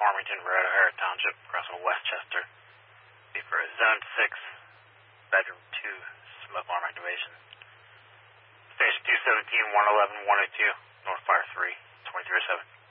Farmington Road, O'Hara Township, across from Westchester. Be for a Zone 6, Bedroom 2, smoke alarm activation. Station 217, 111, 102, North Fire 3, 2307.